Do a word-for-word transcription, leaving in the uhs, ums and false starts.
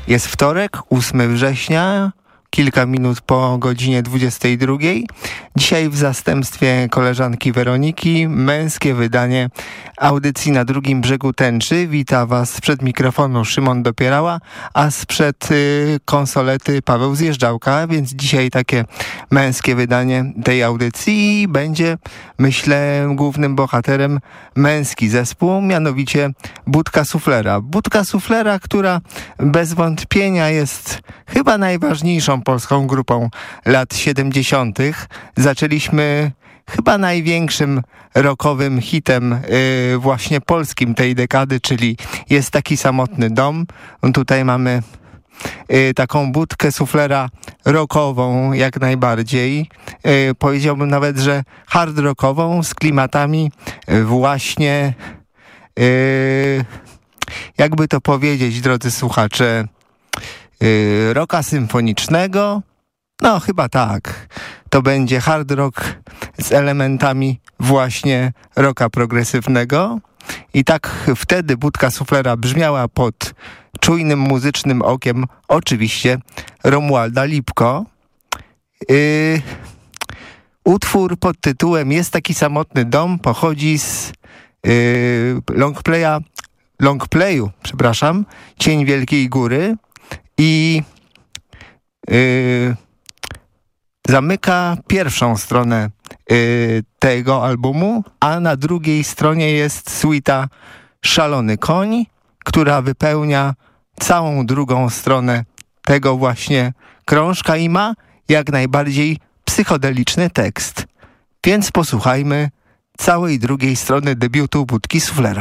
Jest wtorek, ósmego września, kilka minut po godzinie dwudziestej drugiej. Dzisiaj w zastępstwie koleżanki Weroniki męskie wydanie audycji Na drugim brzegu tęczy. Wita Was sprzed mikrofonu Szymon Dopierała, a sprzed y, konsolety Paweł Zjeżdżałka, więc dzisiaj takie męskie wydanie tej audycji. Będzie, myślę, głównym bohaterem męski zespół, mianowicie Budka Suflera. Budka Suflera, która bez wątpienia jest chyba najważniejszą polską grupą lat siedemdziesiątych. Zaczęliśmy chyba największym rockowym hitem yy, właśnie polskim tej dekady, czyli Jest taki samotny dom. Tutaj mamy yy, taką Budkę Suflera rockową jak najbardziej. Yy, powiedziałbym nawet, że hard rockową z klimatami yy, właśnie yy, jakby to powiedzieć, drodzy słuchacze, Yy, rocka symfonicznego? No chyba tak. To będzie hard rock z elementami właśnie rocka progresywnego. I tak wtedy Budka Suflera brzmiała pod czujnym muzycznym okiem oczywiście Romualda Lipko. Yy, utwór pod tytułem Jest taki samotny dom pochodzi z yy, longplaya, longplayu, przepraszam, Cień Wielkiej Góry. I yy, zamyka pierwszą stronę yy, tego albumu, a na drugiej stronie jest suita Szalony koń, która wypełnia całą drugą stronę tego właśnie krążka i ma jak najbardziej psychodeliczny tekst. Więc posłuchajmy całej drugiej strony debiutu Budki Suflera.